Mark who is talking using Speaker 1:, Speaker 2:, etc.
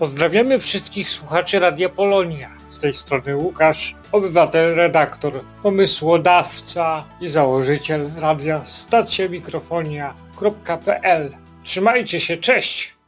Speaker 1: Pozdrawiamy wszystkich słuchaczy Radia Polonia. Z tej strony Łukasz, obywatel, redaktor, pomysłodawca i założyciel radia stacjamikrofonia.pl. Trzymajcie się, cześć!